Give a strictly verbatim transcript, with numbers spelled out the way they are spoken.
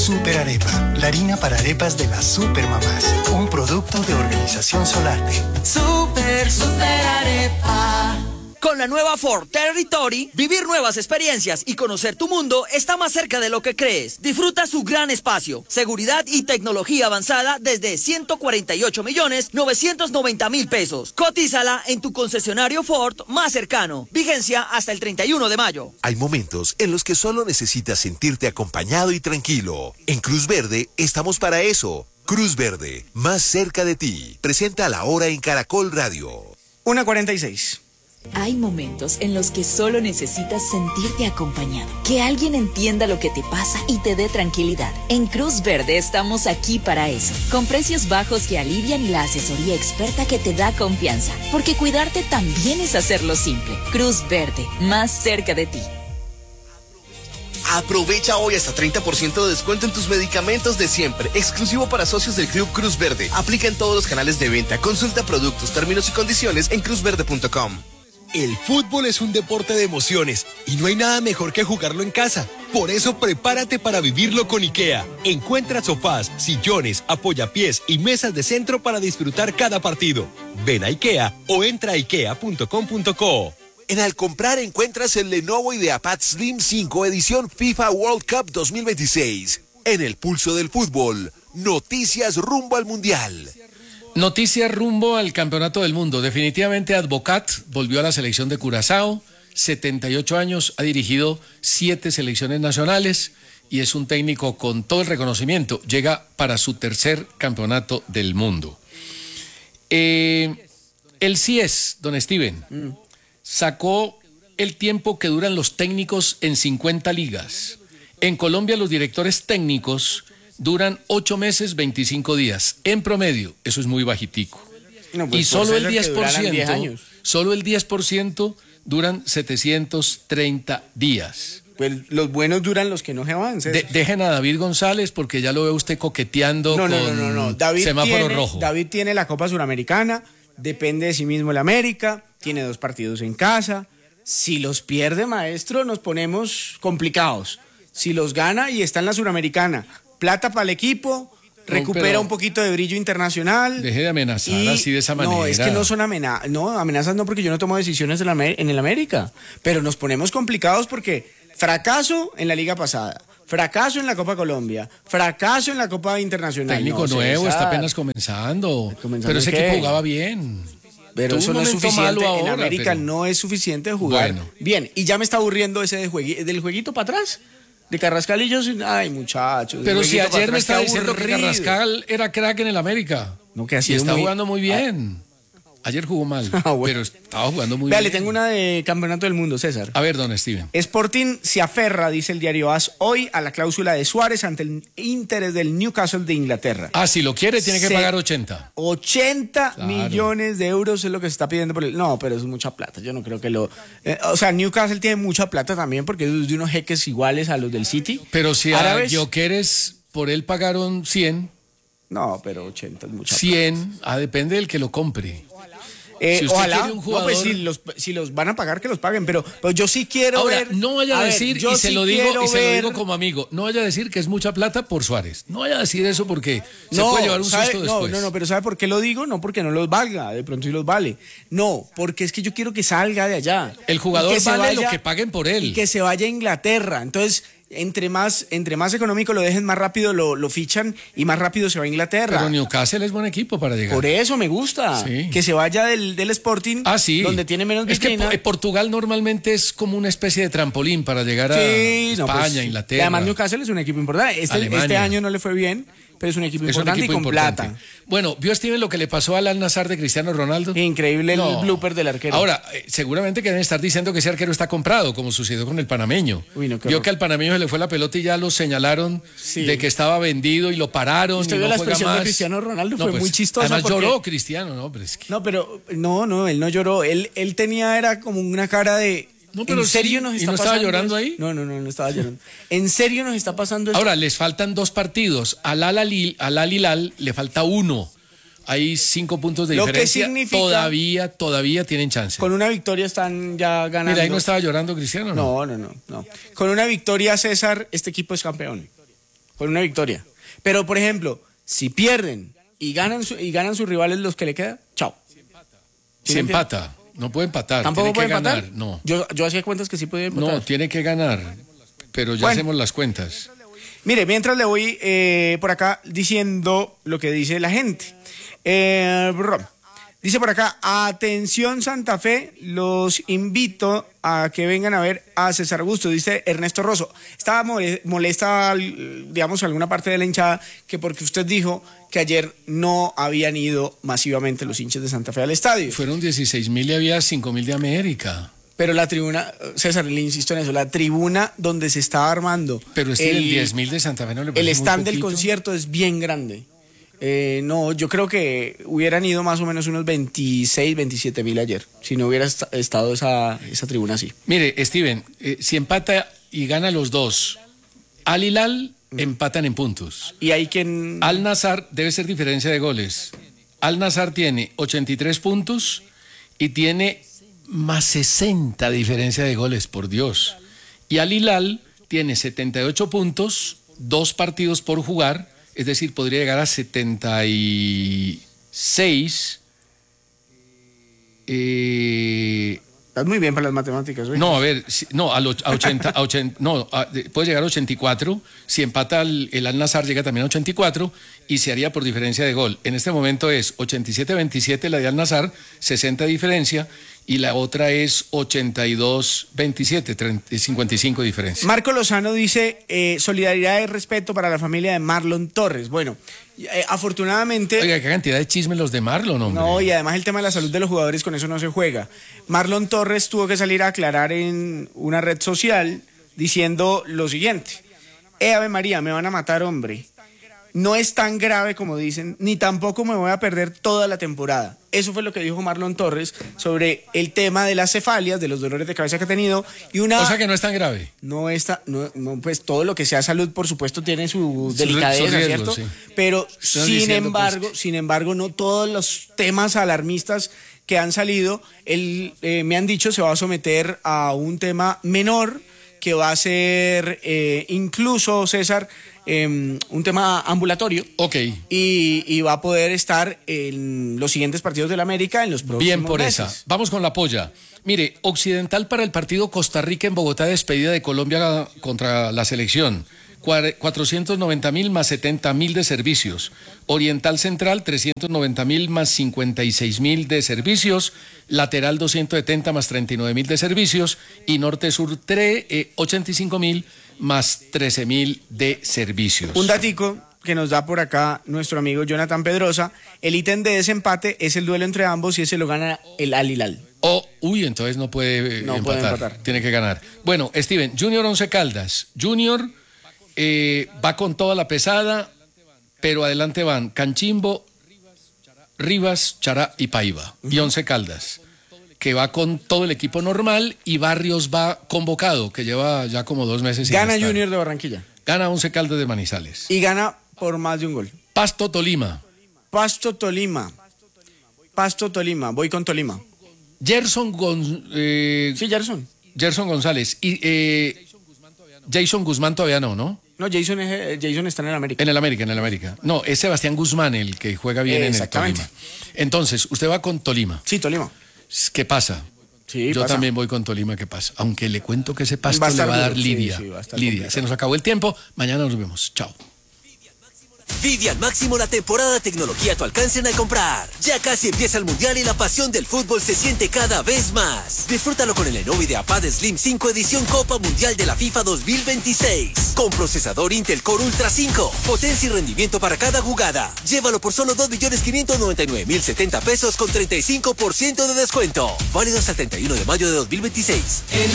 Super Arepa, la harina para arepas de las supermamás. Un producto de Organización Solarte. Super, super arepa. Con la nueva Ford Territory, vivir nuevas experiencias y conocer tu mundo está más cerca de lo que crees. Disfruta su gran espacio, seguridad y tecnología avanzada desde ciento cuarenta y ocho millones novecientos noventa mil pesos. Cotízala en tu concesionario Ford más cercano. Vigencia hasta el treinta y uno de mayo. Hay momentos en los que solo necesitas sentirte acompañado y tranquilo. En Cruz Verde estamos para eso. Cruz Verde, más cerca de ti. Presenta la hora en Caracol Radio. una cuarenta y seis. Hay momentos en los que solo necesitas sentirte acompañado, que alguien entienda lo que te pasa y te dé tranquilidad. En Cruz Verde estamos aquí para eso, con precios bajos que alivian y la asesoría experta que te da confianza, porque cuidarte también es hacerlo simple. Cruz Verde, más cerca de ti. Aprovecha hoy hasta treinta por ciento de descuento en tus medicamentos de siempre, exclusivo para socios del Club Cruz Verde. Aplica en todos los canales de venta. Consulta productos, términos y condiciones en cruz verde punto com. El fútbol es un deporte de emociones y no hay nada mejor que jugarlo en casa. Por eso prepárate para vivirlo con IKEA. Encuentra sofás, sillones, apoyapiés y mesas de centro para disfrutar cada partido. Ven a IKEA o entra a ikea punto com punto co. En Al Comprar encuentras el Lenovo IdeaPad Slim cinco edición FIFA World Cup dos mil veintiséis. En el pulso del fútbol, noticias rumbo al Mundial. Noticias rumbo al Campeonato del Mundo. Definitivamente Advocat volvió a la selección de Curazao, setenta y ocho años, ha dirigido siete selecciones nacionales y es un técnico con todo el reconocimiento. Llega para su tercer Campeonato del Mundo. Eh, el C I E S, don Steven, mm. sacó el tiempo que duran los técnicos en cincuenta ligas. En Colombia los directores técnicos duran ocho meses, veinticinco días. En promedio, eso es muy bajitico. No, pues y solo el diez por ciento, solo el diez por ciento duran setecientos treinta días. Pues los buenos duran los que no se van. De, dejen a David González porque ya lo ve usted coqueteando no, no, con no, no, no. David semáforo tiene, rojo. David tiene la Copa Suramericana, depende de sí mismo el América, tiene dos partidos en casa. Si los pierde, maestro, nos ponemos complicados. Si los gana y está en la Suramericana, plata para el equipo, recupera no, un poquito de brillo internacional. Deje de amenazar y, así de esa manera. No, es que no son amenazas, no, amenazas no, porque yo no tomo decisiones en, la, en el América, pero nos ponemos complicados porque fracaso en la liga pasada, fracaso en la Copa Colombia, fracaso en la Copa Internacional. Técnico no, nuevo, César. está apenas comenzando, ¿Comenzando pero ese qué? equipo jugaba bien. Pero Tuvo eso no es suficiente, ahora, en América pero... no es suficiente jugar bueno. bien, y ya me está aburriendo ese de juegui, del jueguito para atrás. De Carrascal y yo, ay muchachos. Pero si ayer me estaba diciendo que Carrascal era crack en el América. No, que así y está muy... jugando muy bien. Ayer jugó mal, ah, bueno. pero estaba jugando muy Vea, bien. Le tengo una de Campeonato del Mundo, César. A ver, don Steven. Sporting se aferra, dice el diario A S hoy, a la cláusula de Suárez ante el interés del Newcastle de Inglaterra. Ah, si lo quiere, tiene que se... pagar ochenta. ochenta claro. millones de euros es lo que se está pidiendo por el... No, pero es mucha plata, yo no creo que lo... Eh, o sea, Newcastle tiene mucha plata también porque es de unos jeques iguales a los del City. Pero si ¿Árabes? a Gyökeres por él pagaron cien... No, pero ochenta es mucha cien, plata. cien, ah, depende del que lo compre. Eh, si usted ojalá, quiere un jugador... no, pues si los, si los van a pagar, que los paguen, pero, pero yo sí quiero Ahora, ver... no vaya a, a decir, ver, y, se, sí lo digo, y se ver... lo digo como amigo, no vaya a decir que es mucha plata por Suárez. No vaya a decir eso porque no, se puede llevar un sabe, susto no, después. No, no, pero ¿sabe por qué lo digo? No porque no los valga, de pronto sí los vale. No, porque es que yo quiero que salga de allá. El jugador que vale vaya, lo que paguen por él. Y que se vaya a Inglaterra. Entonces... Entre más, entre más económico lo dejen, más rápido lo, lo fichan y más rápido se va a Inglaterra. Pero Newcastle es buen equipo para llegar. Por eso me gusta. Sí. Que se vaya del, del Sporting, ah, sí. donde tiene menos vitrina. Es que Portugal normalmente es como una especie de trampolín para llegar sí, a España, no, pues, Inglaterra. Además Newcastle es un equipo importante. Este, este año no le fue bien, pero es un equipo es importante un equipo y con importante. plata. Bueno, ¿vio Steven lo que le pasó al Al-Nassr de Cristiano Ronaldo? Increíble el no. blooper del arquero. Ahora, eh, seguramente que deben estar diciendo que ese arquero está comprado, como sucedió con el panameño. Uy, no, Vio que al panameño se le fue la pelota y ya lo señalaron sí. de que estaba vendido y lo pararon. ¿Usted y vio no la juega expresión más. de Cristiano Ronaldo? No, fue pues, muy chistosa. Además porque... lloró Cristiano, ¿no? Pero es que... No, pero no, no, él no lloró. Él, él tenía, era como una cara de... No, pero ¿En serio sí, nos está ¿y no pasando estaba llorando eso? ahí? No, no, no, no estaba llorando. ¿En serio nos está pasando eso? Ahora, les faltan dos partidos. Al Al-Hilal le falta uno. Hay cinco puntos de Lo diferencia. que significa, todavía, todavía tienen chance. Con una victoria están ya ganando. Mira, ahí no estaba llorando Cristiano, ¿no? No, no, no, no. Con una victoria, César, este equipo es campeón. por una victoria. Pero, por ejemplo, si pierden y ganan, su, y ganan sus rivales los que le quedan, chao. ¿Sí si empata, no puede empatar. ¿Tampoco puede que empatar? Ganar. No. Yo, yo hacía cuentas que sí podía empatar. No, tiene que ganar, pero ya bueno, hacemos las cuentas. Mire, mientras le voy eh, por acá diciendo lo que dice la gente. Eh, dice por acá, atención Santa Fe, los invito a que vengan a ver a César Augusto, dice Ernesto Rosso. Estaba molesta, digamos, alguna parte de la hinchada, que porque usted dijo que ayer no habían ido masivamente los hinchas de Santa Fe al estadio. Fueron dieciséis mil y había cinco mil de América. Pero la tribuna, César, le insisto en eso, la tribuna donde se estaba armando... Pero este el, diez mil de Santa Fe no le parece el stand muy del concierto es bien grande. Eh, no, yo creo que hubieran ido más o menos unos veintiséis, veintisiete mil ayer, si no hubiera est- estado esa, esa tribuna así. Mire, Steven, eh, si empata y gana los dos, Al Hilal mm. empatan en puntos. Y hay quien... Al Nassr debe ser diferencia de goles. Al Nassr tiene ochenta y tres puntos y tiene más sesenta diferencia de goles, por Dios. Y Al Hilal tiene setenta y ocho puntos, dos partidos por jugar, es decir, podría llegar a setenta y seis. Eh, Estás muy bien para las matemáticas, ¿ves? No, a ver, no, a, lo, a ochenta, a ochenta, no, a, puede llegar a ochenta y cuatro. Si empata el, el Al Nassr llega también a ochenta y cuatro y se haría por diferencia de gol. En este momento es ochenta y siete veintisiete la de Al Nassr, sesenta de diferencia, y la otra es ochenta y dos veintisiete, cincuenta y cinco de diferencia. Marco Lozano dice, eh, solidaridad y respeto para la familia de Marlon Torres. Bueno, eh, afortunadamente... Oiga, qué cantidad de chismes los de Marlon, hombre. No, y además el tema de la salud de los jugadores, con eso no se juega. Marlon Torres tuvo que salir a aclarar en una red social diciendo lo siguiente. Eh, Ave María, me van a matar, hombre. No es tan grave como dicen, ni tampoco me voy a perder toda la temporada. Eso fue lo que dijo Marlon Torres sobre el tema de las cefalias, de los dolores de cabeza que ha tenido. Y una, o sea que no es tan grave. No está, no, no, pues todo lo que sea salud, por supuesto, tiene su Su- delicadeza, su riesgo, ¿cierto? sí. Pero Estás sin diciendo, embargo, pues, sin embargo, no todos los temas alarmistas que han salido, él, eh, me han dicho, se va a someter a un tema menor que va a ser eh, incluso, César, eh, un tema ambulatorio. Ok. Y, y va a poder estar en los siguientes partidos del América en los próximos Bien por meses. esa. Vamos con la polla. Mire, Occidental para el partido Costa Rica en Bogotá, despedida de Colombia contra la selección. cuatrocientos noventa mil más setenta mil de servicios. Oriental Central, trescientos noventa mil más cincuenta y seis mil de servicios. Lateral, doscientos setenta más treinta y nueve mil de servicios. Y Norte Sur, eh, ochenta y cinco mil más trece mil de servicios. Un datico que nos da por acá nuestro amigo Jonathan Pedrosa. El ítem de desempate es el duelo entre ambos y ese lo gana el Al Hilal. Oh, uy, entonces no puede, eh, No empatar. puede empatar. Tiene que ganar. Bueno, Steven, Junior Once Caldas. Junior eh, va con toda la pesada, pero adelante van Canchimbo, Rivas, Chará y Paiva. Uh-huh. Y Once Caldas, que va con todo el equipo normal, y Barrios va convocado, que lleva ya como dos meses. Gana sin estar. Junior de Barranquilla. Gana Once Caldas de Manizales. Y gana por más de un gol. Pasto Tolima. Pasto Tolima. Pasto Tolima. Voy con Tolima. Gerson Gon, eh, Sí, Gerson. Gerson González. Y eh, Jason Guzmán todavía no, ¿no? No, Jason, es, Jason está en el América. En el América, en el América. No, es Sebastián Guzmán el que juega bien en el Tolima. Entonces, usted va con Tolima. Sí, Tolima. ¿Qué pasa? Sí, Yo pasa. también voy con Tolima, ¿qué pasa? Aunque le cuento que ese pasto Va a le estar va a dar duro, sí, lidia. sí, va a estar lidia. complicado. Se nos acabó el tiempo. Mañana nos vemos. Chao. Vive al máximo la temporada de tecnología a tu alcance al comprar. Ya casi empieza el Mundial y la pasión del fútbol se siente cada vez más. Disfrútalo con el Lenovo IdeaPad Slim cinco edición Copa Mundial de la FIFA dos mil veintiséis. Con procesador Intel Core Ultra cinco. Potencia y rendimiento para cada jugada. Llévalo por solo dos millones quinientos noventa y nueve mil setenta pesos con treinta y cinco por ciento de descuento. Válido hasta el treinta y uno de mayo de dos mil veintiséis. En